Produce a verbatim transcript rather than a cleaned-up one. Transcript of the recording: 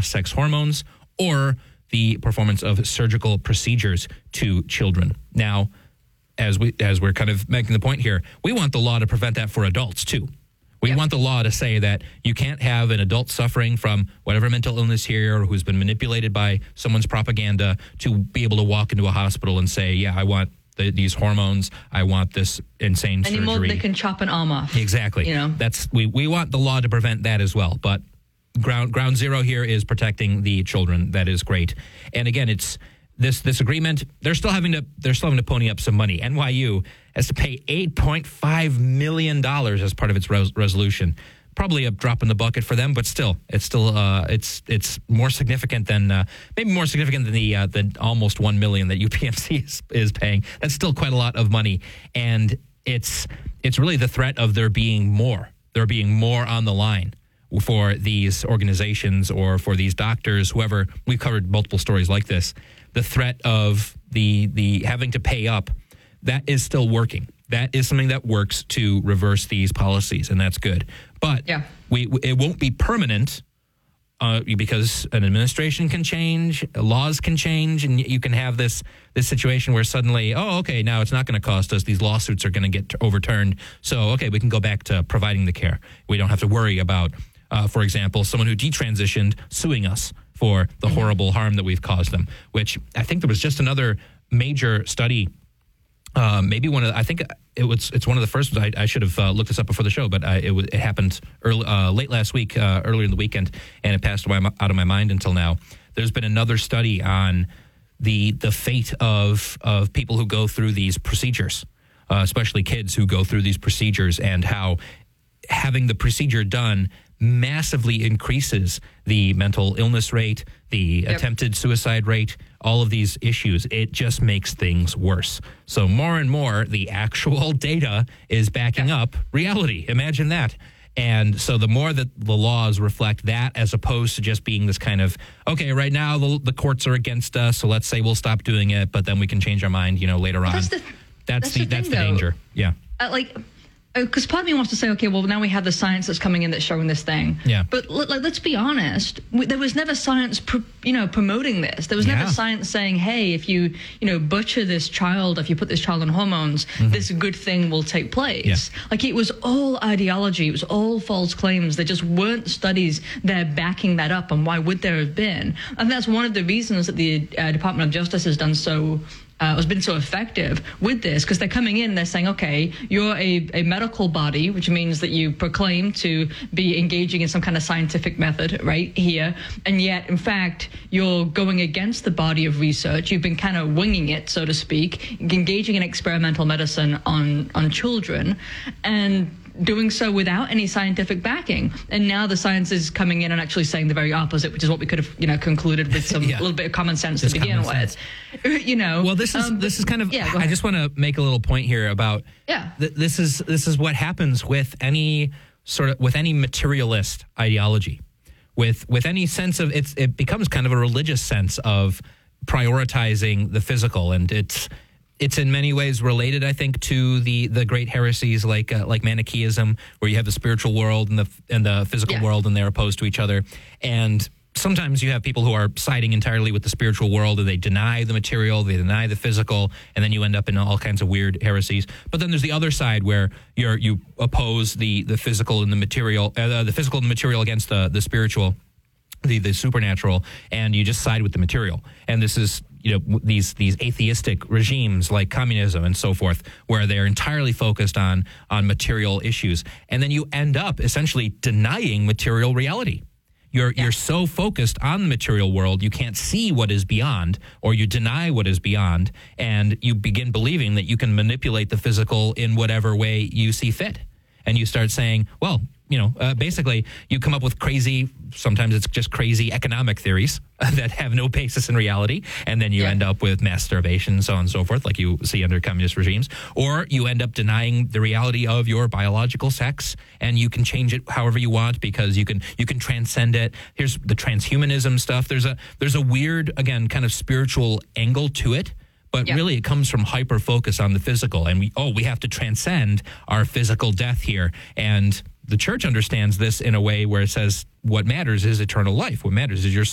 sex hormones or the performance of surgical procedures to children. Now, as we as we're kind of making the point here, we want the law to prevent that for adults too. We yep. want the law to say that you can't have an adult suffering from whatever mental illness here or who's been manipulated by someone's propaganda to be able to walk into a hospital and say, yeah, I want the, these hormones, I want this insane Any surgery. more they can chop an arm off. Exactly. You know? That's we, we want the law to prevent that as well. But ground ground zero here is protecting the children. That is great. And again, it's this this agreement, they're still having to they're still having to pony up some money. N Y U has to pay eight point five million dollars as part of its res- resolution. Probably a drop in the bucket for them, but still, it's still uh, it's it's more significant than uh, maybe more significant than the uh, the almost one million that U P M C is, is paying. That's still quite a lot of money, and it's it's really the threat of there being more, there being more on the line for these organizations or for these doctors, whoever. We've covered multiple stories like this. The threat of the the having to pay up, that is still working. That is something that works to reverse these policies, and that's good. But yeah. we it won't be permanent uh, because an administration can change, laws can change, and you can have this this situation where suddenly, oh, okay, now it's not going to cost us. These lawsuits are going to get overturned. So, okay, we can go back to providing the care. We don't have to worry about, uh, for example, someone who detransitioned suing us for the mm-hmm. horrible harm that we've caused them, which I think there was just another major study. Uh, maybe one of the, I think it was it's one of the first ones. I, I should have uh, looked this up before the show, but I, it, was, it happened early, uh, late last week, uh, earlier in the weekend, and it passed away, out of my mind until now. There's been another study on the the fate of of people who go through these procedures, uh, especially kids who go through these procedures, and how having the procedure done massively increases the mental illness rate, the yep. attempted suicide rate, all of these issues. It just makes things worse. So more and more, the actual data is backing yep. up reality. Imagine that. And so the more that the laws reflect that, as opposed to just being this kind of, okay, right now the, the courts are against us, so let's say we'll stop doing it, but then we can change our mind, you know, later well, on. That's the, that's, that's the, the, that's thing, the though. danger. Yeah. Uh, like... Because part of me wants to say, okay, well, now we have the science that's coming in that's showing this thing. Yeah. But l- like, let's be honest, we, there was never science, pr- you know, promoting this. There was yeah. never science saying, hey, if you, you know, butcher this child, if you put this child on hormones, mm-hmm. this good thing will take place. Yeah. Like, it was all ideology. It was all false claims. There just weren't studies there backing that up. And why would there have been? And that's one of the reasons that the uh, Department of Justice has done so Uh, has been so effective with this, because they're coming in and they're saying, okay, you're a, a medical body, which means that you proclaim to be engaging in some kind of scientific method right here, and yet, in fact, you're going against the body of research. You've been kind of winging it, so to speak, engaging in experimental medicine on, on children, and doing so without any scientific backing. And now the science is coming in and actually saying the very opposite, which is what we could have, you know, concluded with some yeah. little bit of common sense Just to begin with. sense. You know. Well, this is um, this is kind of. Yeah, I just want to make a little point here about. Yeah. Th- this is this is what happens with any sort of with any materialist ideology, with with any sense of it's. It becomes kind of a religious sense of prioritizing the physical, and it's. It's in many ways related, I think, to the, the great heresies like uh, like Manichaeism, where you have the spiritual world and the and the physical yeah. world, and they're opposed to each other. And sometimes you have people who are siding entirely with the spiritual world, and they deny the material, they deny the physical, and then you end up in all kinds of weird heresies. But then there's the other side where you're you oppose the the physical and the material, uh, the physical and the material against the the spiritual, the the supernatural, and you just side with the material. And this is. You know, these these atheistic regimes like communism and so forth, where they're entirely focused on on material issues, and then you end up essentially denying material reality. You're yeah. you're so focused on the material world, you can't see what is beyond, or you deny what is beyond, and you begin believing that you can manipulate the physical in whatever way you see fit. And you start saying, well, you know, uh, basically you come up with crazy, sometimes it's just crazy economic theories that have no basis in reality. And then you yeah. end up with mass starvation, so on and so forth, like you see under communist regimes. Or you end up denying the reality of your biological sex, and you can change it however you want because you can you can transcend it. Here's the transhumanism stuff. There's a there's a weird, again, kind of spiritual angle to it. But yeah. really, it comes from hyper focus on the physical, and we oh, we have to transcend our physical death here. And the church understands this in a way where it says what matters is eternal life. What matters is your